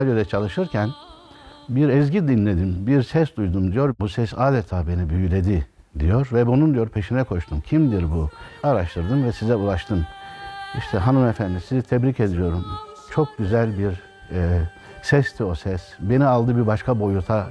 Radyoda çalışırken bir ezgi dinledim, bir ses duydum diyor. Bu ses adeta beni büyüledi diyor ve bunun diyor peşine koştum. Kimdir bu? Araştırdım ve size ulaştım. İşte hanımefendi, sizi tebrik ediyorum. Çok güzel bir sesti o ses. Beni aldı bir başka boyuta